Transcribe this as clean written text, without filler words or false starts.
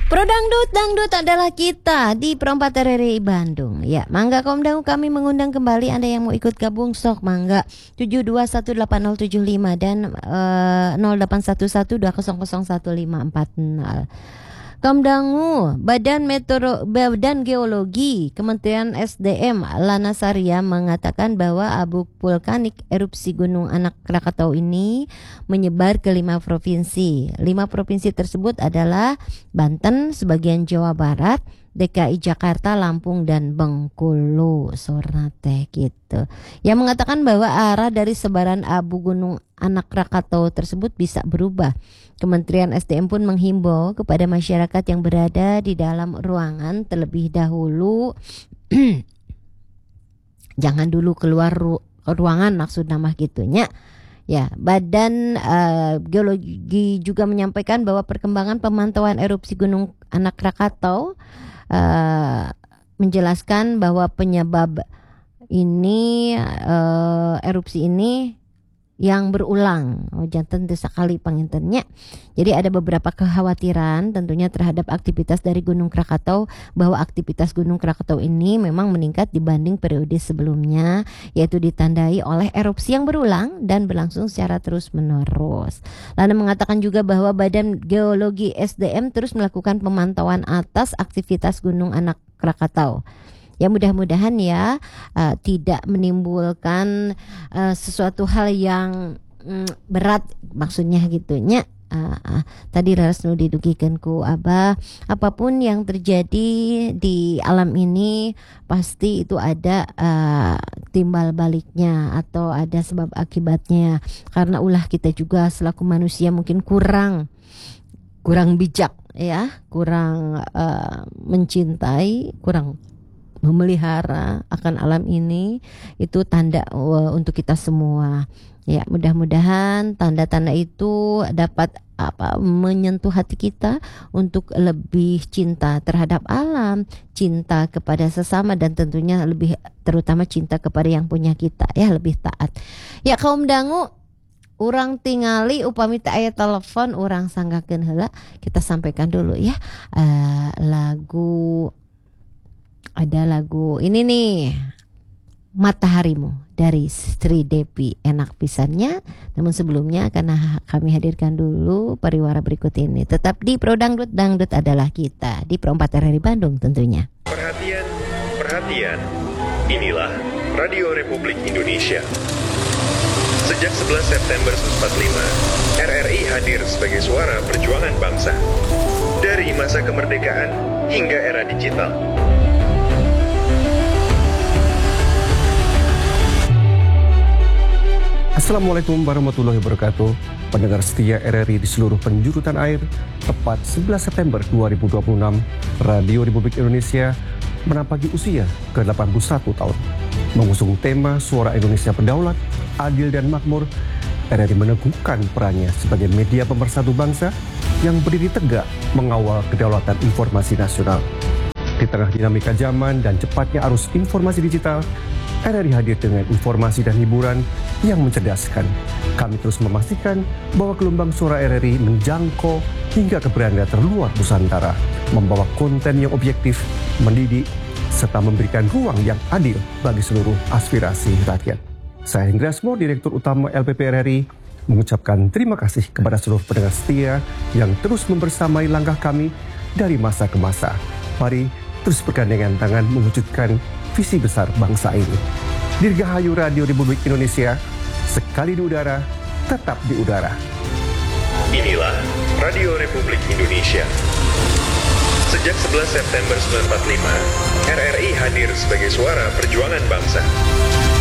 Pro Dangdut, Dangdut adalah kita di Perempat RRI Bandung. Ya, mangga kaum dangu kami mengundang kembali Anda yang mau ikut gabung sok mangga 7218075 dan 081120001540. Kaum dangu, Badan Geologi Kementerian SDM Lana Saria mengatakan bahwa abu vulkanik erupsi Gunung Anak Krakatau ini menyebar ke 5 provinsi. 5 provinsi tersebut adalah Banten, sebagian Jawa Barat, DKI Jakarta, Lampung, dan Bengkulu. Sornate gitu. Yang mengatakan bahwa arah dari sebaran abu Gunung Anak Krakatau tersebut bisa berubah. Kementerian SDM pun menghimbau kepada masyarakat yang berada di dalam ruangan terlebih dahulu jangan dulu keluar ruangan, maksud nama gitunya. Ya, Badan Geologi juga menyampaikan bahwa perkembangan pemantauan erupsi Gunung Anak Krakatau menjelaskan bahwa penyebab ini erupsi ini yang berulang. Jantan sekali pangintennya. Jadi ada beberapa kekhawatiran tentunya terhadap aktivitas dari Gunung Krakatau, bahwa aktivitas Gunung Krakatau ini memang meningkat dibanding periode sebelumnya, yaitu ditandai oleh erupsi yang berulang dan berlangsung secara terus-menerus. Lana mengatakan juga bahwa Badan Geologi SDM terus melakukan pemantauan atas aktivitas Gunung Anak Krakatau. Ya, mudah-mudahan ya tidak menimbulkan sesuatu hal yang berat, maksudnya gitunya. Tadi Rasnu didugikan ku Abah, apapun yang terjadi di alam ini pasti itu ada timbal baliknya atau ada sebab akibatnya. Karena ulah kita juga selaku manusia mungkin kurang bijak ya, kurang mencintai, kurang memelihara akan alam ini. Itu tanda untuk kita semua. Ya, mudah-mudahan tanda-tanda itu dapat menyentuh hati kita untuk lebih cinta terhadap alam, cinta kepada sesama, dan tentunya lebih terutama cinta kepada yang punya kita, ya, lebih taat. Ya, kaum dangu, urang tingali upami teu aya telepon urang sanggakeun heula, kita sampaikan dulu ya. Ada lagu ini nih, Mataharimu dari Sri Devi, enak pisannya. Namun sebelumnya akan kami hadirkan dulu pariwara berikut ini. Tetap di Pro Dangdut, Dangdut adalah kita di Perempat RRI Bandung tentunya. Perhatian, inilah Radio Republik Indonesia. Sejak 11 September 1945, RRI hadir sebagai suara perjuangan bangsa. Dari masa kemerdekaan hingga era digital. Assalamualaikum warahmatullahi wabarakatuh. Pendengar setia RRI di seluruh penjuru tanah air, tepat 11 September 2026, Radio Republik Indonesia menampaki usia ke-81 tahun. Mengusung tema Suara Indonesia Berdaulat, Adil dan Makmur, RRI meneguhkan perannya sebagai media pemersatu bangsa yang berdiri tegak mengawal kedaulatan informasi nasional. Di tengah dinamika zaman dan cepatnya arus informasi digital, RRI hadir dengan informasi dan hiburan yang mencerdaskan. Kami terus memastikan bahwa gelombang suara RRI menjangkau hingga ke beranda terluar Nusantara, membawa konten yang objektif, mendidik, serta memberikan ruang yang adil bagi seluruh aspirasi rakyat. Saya Hendra Asmo, Direktur Utama LPP RRI, mengucapkan terima kasih kepada seluruh pendengar setia yang terus membersamai langkah kami dari masa ke masa. Mari terus bergandengan tangan mewujudkan visi besar bangsa ini. Dirgahayu Radio Republik Indonesia, sekali di udara, tetap di udara. Inilah Radio Republik Indonesia. Sejak 11 September 1945, RRI hadir sebagai suara perjuangan bangsa.